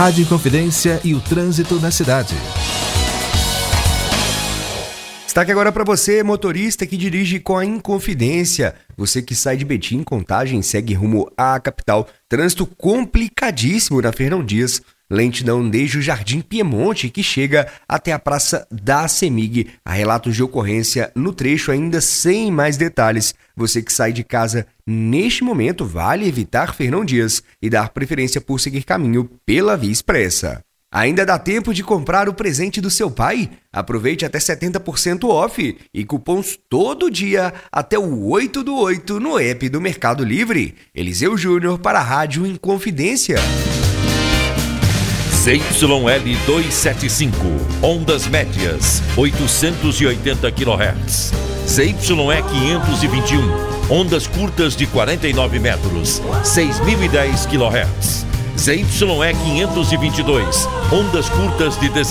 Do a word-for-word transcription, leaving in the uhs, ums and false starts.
Rádio Inconfidência e o trânsito na cidade. Destaque agora para você, motorista que dirige com a Inconfidência. Você que sai de Betim, Contagem, segue rumo à capital. Trânsito complicadíssimo na Fernão Dias. Lentidão desde o Jardim Piemonte, que chega até a Praça da Semig. Há relatos de ocorrência no trecho, ainda sem mais detalhes. Você que sai de casa neste momento, vale evitar Fernão Dias e dar preferência por seguir caminho pela Via Expressa. Ainda dá tempo de comprar o presente do seu pai? Aproveite até setenta por cento off e cupons todo dia até o oito do oito no app do Mercado Livre. Eliseu Júnior para a Rádio Inconfidência. Z Y L duzentos e setenta e cinco, ondas médias, oitocentos e oitenta quilohertz. Z Y E quinhentos e vinte e um, ondas curtas de quarenta e nove metros, seis mil e dez quilohertz. Z Y E quinhentos e vinte e dois, ondas curtas de